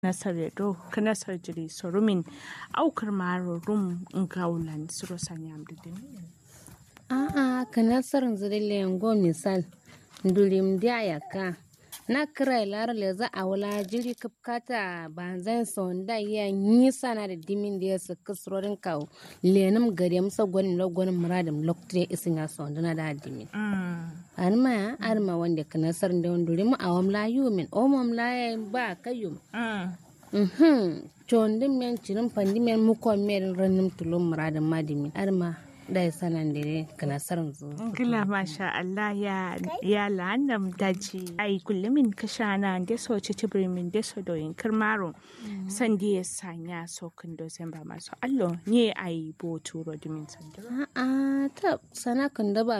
nasaredo kanasar jiri sorumin aukar maro rum ngaulan suro sanyam didin kanasarin zidile ngo misal dulim dia yaka na kira lar le za a wala jiri kapkata banzan sonda ya nisa na da dimin da ya saka surorin kawo lenum gari musa gwanin lagwanin muradin loktre isin ya sonda na da dimin arma wanda kanasarin da wanda rimu a wamla yumin o mamla ya ba kayyum chondin men cirin pandimen mukon men ranin tulun muradin madimin arma da ya sanan dire kanasarin zu gila masha Allah ya lanam daji ai kullumin kashana da so cicibri min da so doyin kirmaro san da ya sanya so kindo san ba masu allo ne ai bo turo dimin sandiro ta sana kan da ba